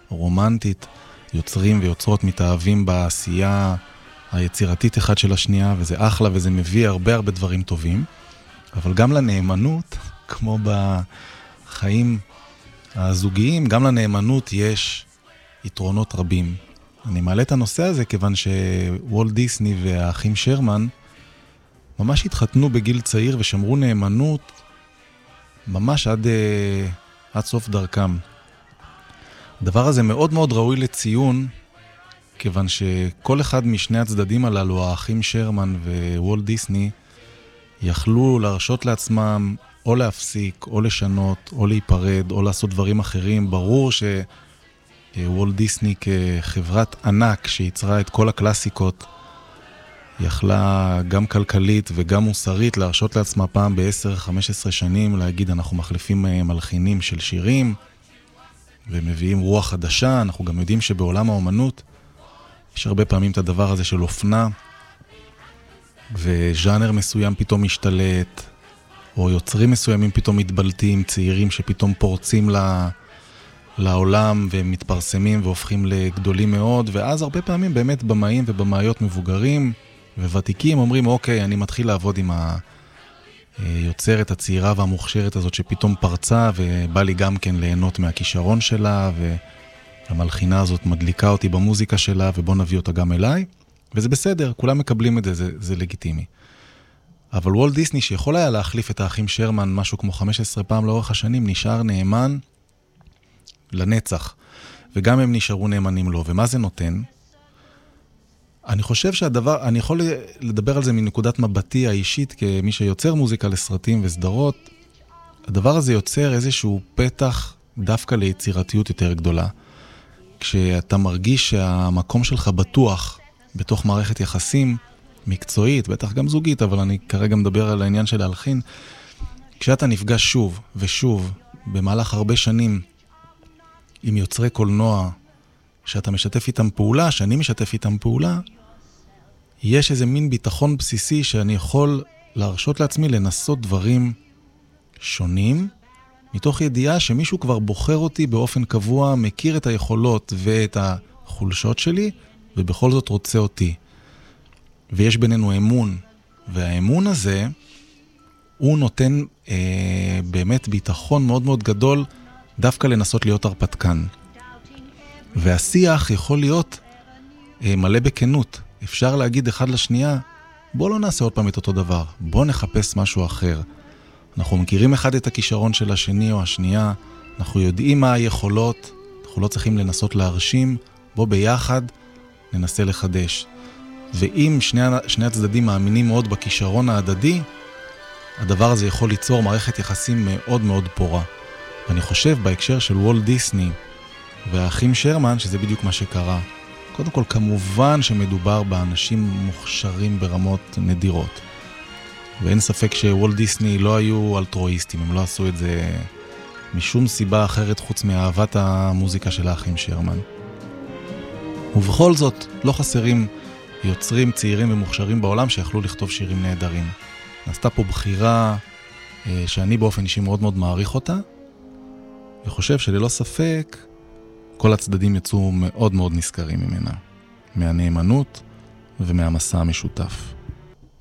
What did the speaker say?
רומנטית, יוצרים ויוצרות מתאהבים בעשייה היצירתית אחד של השנייה, וזה אחלה וזה מביא הרבה הרבה דברים טובים, אבל גם לנאמנות, כמו בחיים הזוגיים, גם לנאמנות יש יתרונות רבים. אני מעלה את הנושא הזה כיוון שוולט דיסני והאחים שרמן ממש התחתנו בגיל צעיר ושמרו נאמנות ממש עד סוף דרכם. הדבר הזה מאוד מאוד ראוי לציון, כיוון שכל אחד משני הצדדים הללו, האחים שרמן ווולט דיסני, יכלו להרשות לעצמם או להפסיק, או לשנות, או להיפרד, או לעשות דברים אחרים. ברור שוולט דיסני כחברת ענק שיצרה את כל הקלאסיקות, יכלה גם כלכלית וגם מוסרית להרשות לעצמה פעם ב-10-15 שנים להגיד אנחנו מחליפים מלחינים של שירים ומביאים רוח חדשה. אנחנו גם יודעים שבעולם האומנות יש הרבה פעמים את הדבר הזה של אופנה, וז'אנר מסוים פתאום משתלט, או יוצרים מסוימים פתאום מתבלטים, צעירים שפתאום פורצים לעולם ומתפרסמים והופכים לגדולים מאוד, ואז הרבה פעמים באמת במאים ובמאיות מבוגרים וותיקים אומרים, אוקיי, אני מתחיל לעבוד עם היוצרת הצעירה והמוכשרת הזאת שפתאום פרצה, ובא לי גם כן ליהנות מהכישרון שלה, והמלחינה הזאת מדליקה אותי במוזיקה שלה, ובוא נביא אותה גם אליי, וזה בסדר, כולם מקבלים את זה, זה לגיטימי. אבל וולט דיסני, שיכול היה להחליף את האחים שרמן משהו כמו 15 פעם לאורך השנים, נשאר נאמן לנצח, וגם הם נשארו נאמנים לו. ומה זה נותן? אני חושב אני יכול לדבר על זה מנקודת מבטי האישית, כמי שיוצר מוזיקה לסרטים וסדרות. הדבר הזה יוצר איזשהו פתח דווקא ליצירתיות יותר גדולה. כשאתה מרגיש שהמקום שלך בטוח בתוך מערכת יחסים מקצועית, בטח גם זוגית, אבל אני כרגע מדבר על העניין של להלחין, כשאתה נפגש שוב ושוב במהלך הרבה שנים עם יוצרי קולנוע, שאתה משתף איתם פעולה, שאני משתף איתם פעולה, יש איזה מין ביטחון בסיסי שאני יכול להרשות לעצמי לנסות דברים שונים, מתוך ידיעה שמישהו כבר בוחר אותי באופן קבוע, מכיר את היכולות ואת החולשות שלי, ובכל זאת רוצה אותי. ויש בינינו אמון, והאמון הזה, הוא נותן באמת ביטחון מאוד מאוד גדול, דווקא לנסות להיות הרפתקן. והשיח יכול להיות מלא בכנות. אפשר להגיד אחד לשנייה, בוא לא נעשה עוד פעם את אותו דבר, בוא נחפש משהו אחר. אנחנו מכירים אחד את הכישרון של השני או השנייה, אנחנו יודעים מה היכולות, אנחנו לא צריכים לנסות להרשים, בוא ביחד ננסה לחדש. ואם שני הצדדים מאמינים מאוד בכישרון ההדדי, הדבר הזה יכול ליצור מערכת יחסים מאוד מאוד פורה. ואני חושב בהקשר של וולט דיסני והאחים שרמן שזה בדיוק מה שקרה. קודם כל, כמובן שמדובר באנשים מוכשרים ברמות נדירות. ואין ספק שוולט דיסני לא היו אלטרואיסטים, הם לא עשו את זה משום סיבה אחרת חוץ מאהבת המוזיקה של האחים שרמן. ובכל זאת, לא חסרים יוצרים צעירים ומוכשרים בעולם שיכלו לכתוב שירים נהדרים. נעשתה פה בחירה שאני באופן אישי מאוד מאוד מעריך אותה, וחושב שללא ספק כל הצדדים יצאו מאוד מאוד נזכרים ממנה, מהנאמנות ומהמסע המשותף.